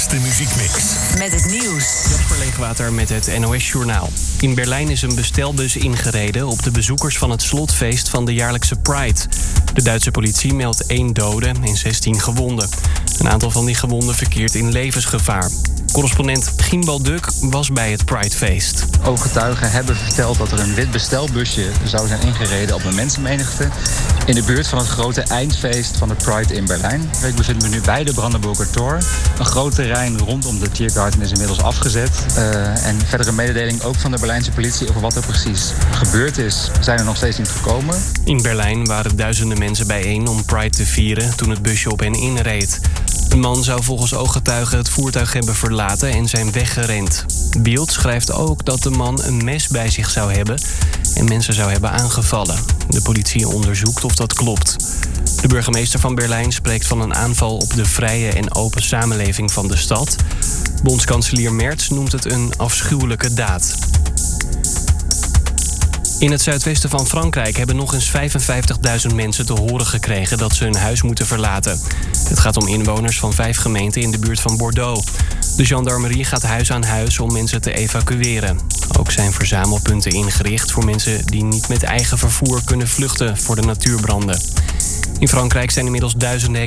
beste muziekmix. Met het nieuws. Jasper Leegwater met het NOS-journaal. In Berlijn is een bestelbus ingereden op de bezoekers van het slotfeest van de jaarlijkse Pride. De Duitse politie meldt 1 dode en 16 gewonden. Een aantal van die gewonden verkeert in levensgevaar. Correspondent Gimbal Duk was bij het Pridefeest. Ooggetuigen hebben verteld dat er een wit bestelbusje zou zijn ingereden op een mensenmenigte in de buurt van het grote eindfeest van de Pride in Berlijn. Ik bevind me nu bij de Brandenburger Tor. Een groot terrein rondom de Tiergarten is inmiddels afgezet. En verdere mededeling ook van de Berlijnse politie over wat er precies gebeurd is, zijn er nog steeds niet gekomen. In Berlijn waren duizenden mensen bijeen om Pride te vieren toen het busje op hen inreed. Een man zou volgens ooggetuigen het voertuig hebben verlaten en zijn weggerend. Bild schrijft ook dat de man een mes bij zich zou hebben en mensen zou hebben aangevallen. De politie onderzoekt of dat klopt. De burgemeester van Berlijn spreekt van een aanval op de vrije en open samenleving van de stad. Bondskanselier Merz noemt het een afschuwelijke daad. In het zuidwesten van Frankrijk hebben nog eens 55.000 mensen te horen gekregen dat ze hun huis moeten verlaten. Het gaat om inwoners van 5 gemeenten in de buurt van Bordeaux. De gendarmerie gaat huis aan huis om mensen te evacueren. Ook zijn verzamelpunten ingericht voor mensen die niet met eigen vervoer kunnen vluchten voor de natuurbranden. In Frankrijk zijn inmiddels duizenden